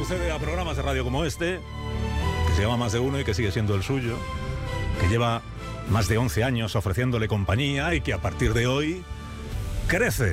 sucede a programas de radio como este, que se llama Más de Uno y que sigue siendo el suyo, que lleva más de 11 años ofreciéndole compañía y que a partir de hoy crece.